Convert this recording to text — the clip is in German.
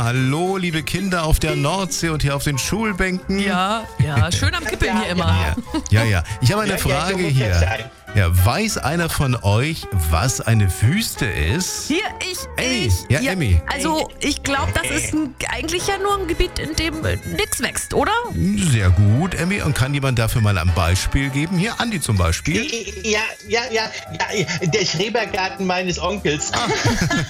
Hallo, liebe Kinder auf der Nordsee und hier auf den Schulbänken. Ja, schön am Kippeln hier immer. Ja. Ich habe eine Frage hier. Ja, weiß einer von euch, was eine Wüste ist? Hier, Emmy. Ja, Emmy. Also, ich glaube, das ist eigentlich ja nur ein Gebiet, in dem nichts wächst, oder? Sehr gut, Emmy. Und kann jemand dafür mal ein Beispiel geben? Hier, Andi zum Beispiel. Ja, der Schrebergarten meines Onkels.